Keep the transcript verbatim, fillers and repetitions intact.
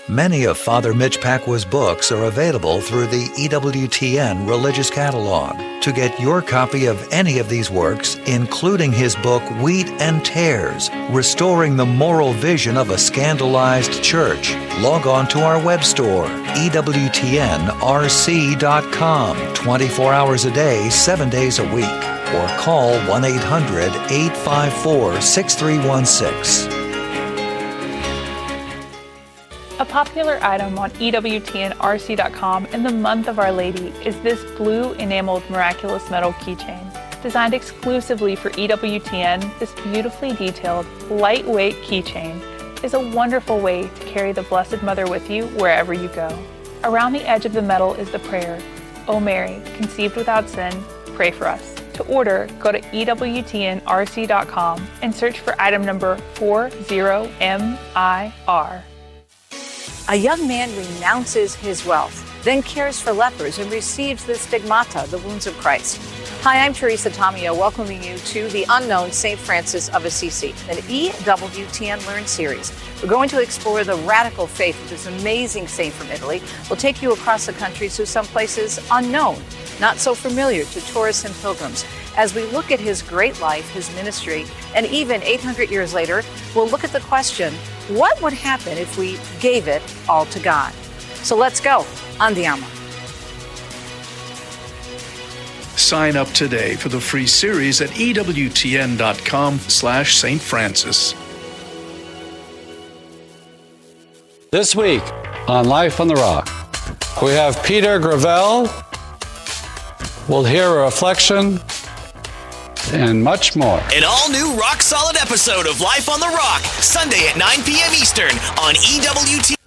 Many of Father Mitch Pacwa's books are available through the E W T N Religious Catalog. To get your copy of any of these works, including his book Wheat and Tares, Restoring the Moral Vision of a Scandalized Church, log on to our web store, E W T N R C dot com, twenty-four hours a day, seven days a week, or call one eight hundred, eight five four, six three one six. A popular item on E W T N R C dot com in the month of Our Lady is this blue enameled miraculous metal keychain. Designed exclusively for E W T N, this beautifully detailed, lightweight keychain is a wonderful way to carry the Blessed Mother with you wherever you go. Around the edge of the metal is the prayer, "O Mary, conceived without sin, pray for us." To order, go to E W T N R C dot com and search for item number four zero M I R. A young man renounces his wealth, then cares for lepers and receives the stigmata, the wounds of Christ. Hi, I'm Teresa Tomeo, welcoming you to the Unknown Saint Francis of Assisi, an E W T N Learn series. We're going to explore the radical faith of this amazing saint from Italy. We'll take you across the country to some places unknown, not so familiar to tourists and pilgrims. As we look at his great life, his ministry, and even eight hundred years later, we'll look at the question, what would happen if we gave it all to God? So let's go. Andiamo. Sign up today for the free series at E W T N dot com slash Saint Francis. This week on Life on the Rock, we have Peter Gravel. We'll hear a reflection and much more. An all-new rock-solid episode of Life on the Rock, Sunday at nine p.m. Eastern on E W T N.